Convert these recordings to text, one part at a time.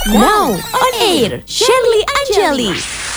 Now on air, Shirley Anjali.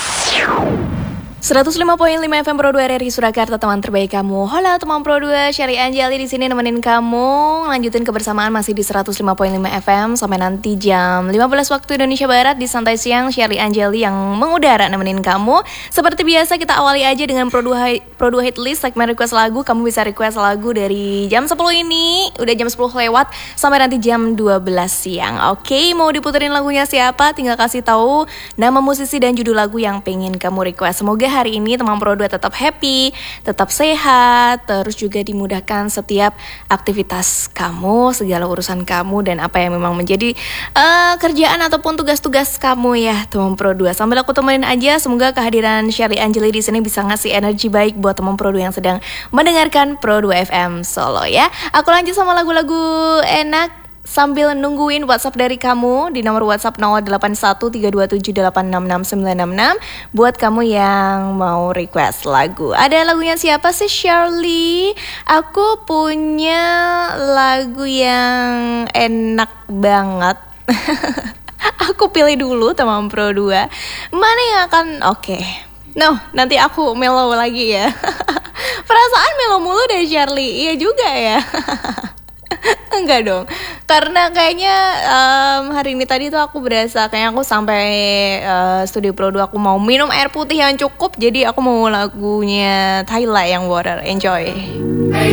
105.5 FM Pro 2 RRI Surakarta, teman terbaik kamu. Halo teman Pro 2, Shirley Anjali di sini nemenin kamu. Lanjutin kebersamaan masih di 105.5 FM sampai nanti jam 15 waktu Indonesia Barat di Santai Siang. Shirley Anjali yang mengudara nemenin kamu. Seperti biasa kita awali aja dengan Pro 2 Hit List, segmen request lagu. Kamu bisa request lagu dari jam 10 ini, udah jam 10 lewat sampai nanti jam 12 siang. Oke, mau diputerin lagunya siapa? Tinggal kasih tahu nama musisi dan judul lagu yang pengen kamu request. Semoga hari ini teman Pro 2 tetap happy, tetap sehat, terus juga dimudahkan setiap aktivitas kamu, segala urusan kamu, dan apa yang memang menjadi kerjaan ataupun tugas-tugas kamu ya teman Pro 2. Sambil aku temenin aja, semoga kehadiran Shirley Anjali di sini bisa ngasih energi baik buat teman Pro 2 yang sedang mendengarkan Pro 2 FM Solo ya. Aku lanjut sama lagu-lagu enak sambil nungguin WhatsApp dari kamu di nomor WhatsApp 081327866966 buat kamu yang mau request lagu. Ada lagunya siapa sih Shirley? Aku punya lagu yang enak banget. Aku pilih dulu teman Pro 2. Mana yang akan nanti aku mellow lagi ya. Perasaan mellow mulu dari Shirley. Iya juga ya. Enggak dong, karena kayaknya hari ini tadi tuh aku berasa kayak aku sampai studio Pro 2 aku mau minum air putih yang cukup. Jadi aku mau lagunya Tyla yang Water. Enjoy.